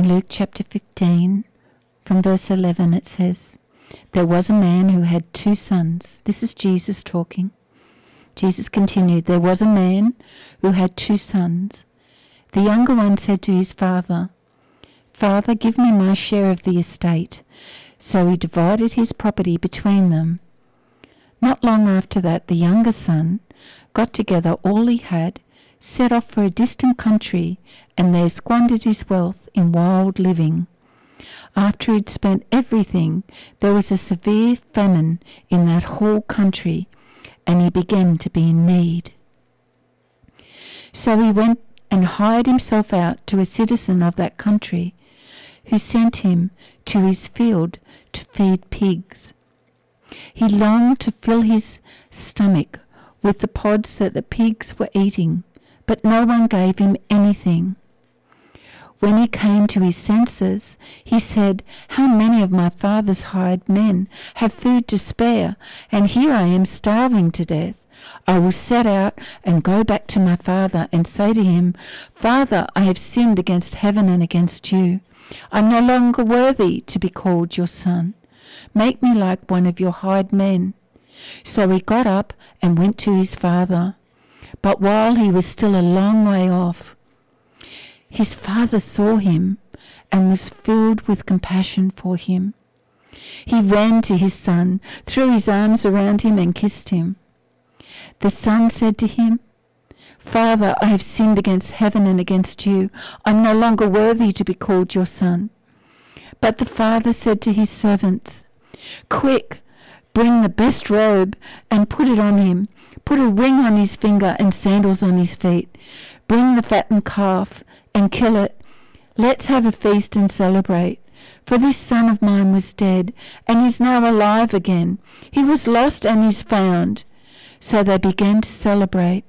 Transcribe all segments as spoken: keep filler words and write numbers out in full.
in Luke chapter fifteen, from verse eleven, it says, "There was a man who had two sons." This is Jesus talking. Jesus continued, "There was a man who had two sons. The younger one said to his father, 'Father, give me my share of the estate.' So he divided his property between them. Not long after that, the younger son got together all he had, set off for a distant country, and there squandered his wealth in wild living. After he'd spent everything, there was a severe famine in that whole country, and he began to be in need. So he went and hired himself out to a citizen of that country, who sent him to his field to feed pigs. He longed to fill his stomach with the pods that the pigs were eating, but no one gave him anything. When he came to his senses, he said, 'How many of my father's hired men have food to spare, and here I am starving to death. I will set out and go back to my father and say to him, Father, I have sinned against heaven and against you. I'm no longer worthy to be called your son. Make me like one of your hired men.' So he got up and went to his father. But while he was still a long way off, his father saw him and was filled with compassion for him. He ran to his son, threw his arms around him and kissed him. The son said to him, 'Father, I have sinned against heaven and against you. I'm no longer worthy to be called your son.' But the father said to his servants, 'Quick, bring the best robe and put it on him. Put a ring on his finger and sandals on his feet. Bring the fattened calf and kill it. Let's have a feast and celebrate. For this son of mine was dead and is now alive again. He was lost and is found.' So they began to celebrate.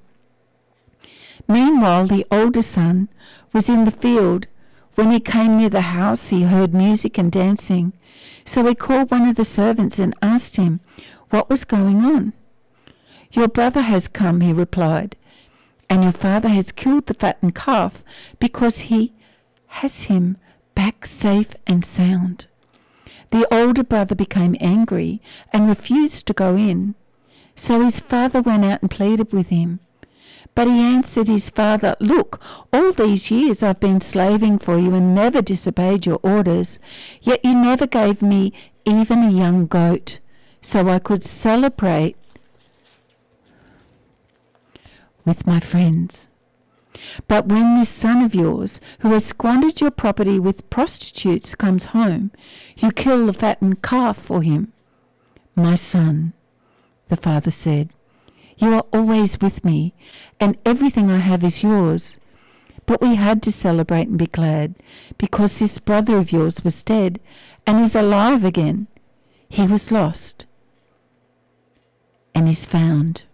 Meanwhile, the older son was in the field. When he came near the house, he heard music and dancing. So he called one of the servants and asked him what was going on. 'Your brother has come,' he replied, 'and your father has killed the fattened calf because he has him back safe and sound.' The older brother became angry and refused to go in. So his father went out and pleaded with him. But he answered his father, 'Look, all these years I've been slaving for you and never disobeyed your orders, yet you never gave me even a young goat, so I could celebrate with my friends. But when this son of yours, who has squandered your property with prostitutes, comes home, you kill the fattened calf for him.' 'My son,' the father said, 'you are always with me, and everything I have is yours. But we had to celebrate and be glad, because this brother of yours was dead and is alive again. He was lost and is found.'"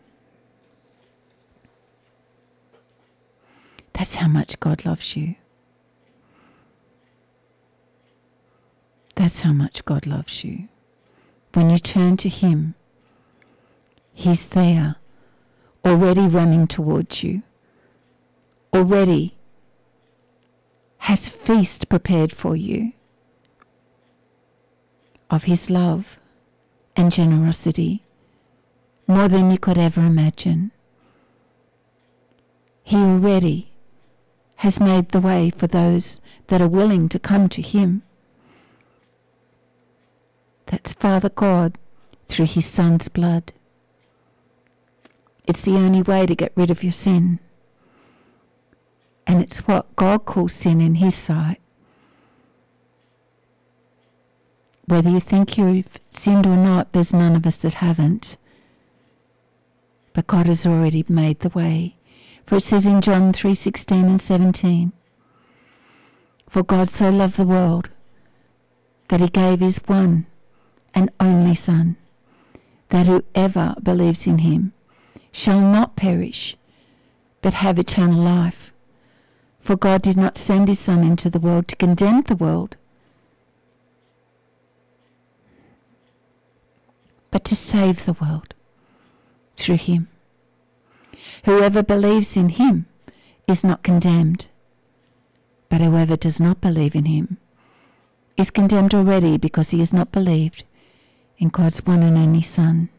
That's how much God loves you. That's how much God loves you. When you turn to him, he's there, already running towards you, already has a feast prepared for you of his love and generosity, more than you could ever imagine. He already has made the way for those that are willing to come to him. That's Father God through his Son's blood. It's the only way to get rid of your sin. And it's what God calls sin in his sight. Whether you think you've sinned or not, there's none of us that haven't. But God has already made the way. For it says in John three sixteen and seventeen, "For God so loved the world that he gave his one and only Son, that whoever believes in him shall not perish, but have eternal life. For God did not send his Son into the world to condemn the world, but to save the world through him. Whoever believes in him is not condemned, But whoever does not believe in him is condemned already, because he has not believed in God's one and only Son.